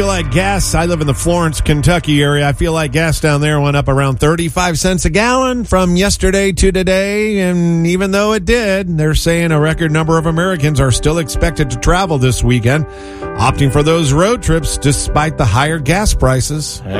I feel like gas, I live in the Florence, Kentucky area. I feel like gas down there went up around 35 cents a gallon from yesterday to today. And even though it did, they're saying a record number of Americans are still expected to travel this weekend, opting for those road trips despite the higher gas prices.